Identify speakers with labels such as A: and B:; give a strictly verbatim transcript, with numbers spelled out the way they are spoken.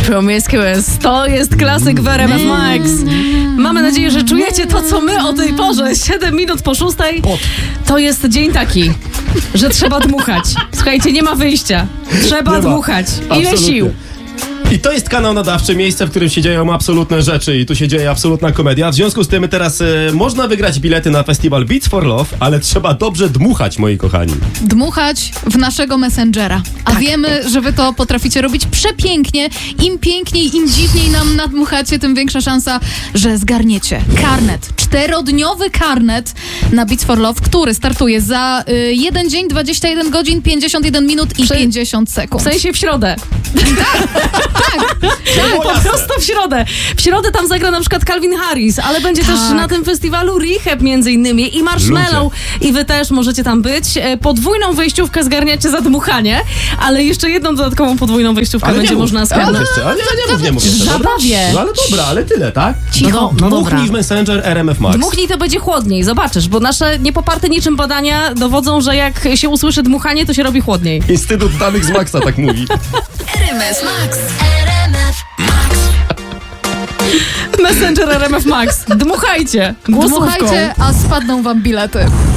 A: Promiscuous. To jest klasyk w R M F Max. Mamy nadzieję, że czujecie to, co my o tej porze. siedem minut po szóstej. To jest dzień taki, że trzeba dmuchać. Słuchajcie, nie ma wyjścia. Trzeba
B: Nie ma.
A: dmuchać. Ile
B: Absolutnie.
A: sił.
B: I to jest kanał nadawczy, miejsce, w którym się dzieją absolutne rzeczy i tu się dzieje absolutna komedia. W związku z tym teraz e, można wygrać bilety na festiwal Beats for Love, ale trzeba dobrze dmuchać, moi kochani.
C: Dmuchać w naszego Messengera. A wiemy, że wy to potraficie robić przepięknie. Im piękniej, im dziwniej nam nadmuchacie, tym większa szansa, że zgarniecie karnet. Czterodniowy karnet na Beats for Love, który startuje za y, jeden dzień, dwadzieścia jeden godzin, pięćdziesiąt jeden minut i
A: Prze-
C: pięćdziesiąt sekund.
A: W sensie w środę.
C: Tak,
A: Po prostu w środę. W środę tam zagra na przykład Calvin Harris, ale będzie
C: Tak.
A: też na tym festiwalu Rehab między innymi i Marshmello. I wy też możecie tam być. E, Podwójną wejściówkę zgarniacie za dmuchanie, ale jeszcze jedną dodatkową podwójną wejściówkę
B: Ale
A: będzie
B: nie mów.
A: można
B: Ale
A: zgarnąć.
B: jeszcze, ale nie, nie mów, nie mów. jeszcze, dobra?
A: Zabawie.
B: No ale dobra, ale tyle, tak?
A: Cicho,
B: No,
A: no dobra.
B: Dmuchnij w Messenger R M F Max.
A: Dmuchnij, to będzie chłodniej, zobaczysz, bo nasze niepoparte niczym badania dowodzą, że jak się usłyszy dmuchanie, to się robi chłodniej.
B: Instytut Danych z Maxa tak mówi.
D: R M F Max. R M F Max.
A: Messenger R M F Max. Dmuchajcie. Głosówką.
C: Dmuchajcie, a spadną wam bilety.